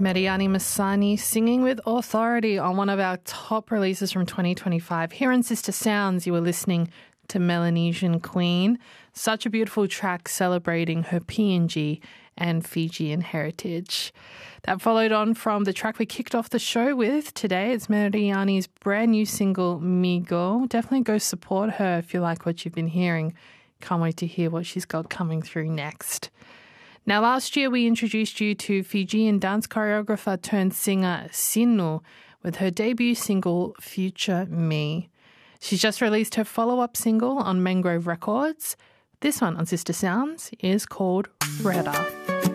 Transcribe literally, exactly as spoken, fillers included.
Meriani Masani singing with authority on one of our top releases from twenty twenty-five. Here on Sister Sounds, you were listening to Melanesian Queen. Such a beautiful track celebrating her P N G and Fijian heritage. That followed on from the track we kicked off the show with today. It's Meriani's brand new single, Migo. Definitely go support her if you like what you've been hearing. Can't wait to hear what she's got coming through next. Now, last year we introduced you to Fijian dance choreographer turned singer Sinu with her debut single, Future Me. She's just released her follow-up single on Mangrove Records. This one on Sister Sounds is called Reda.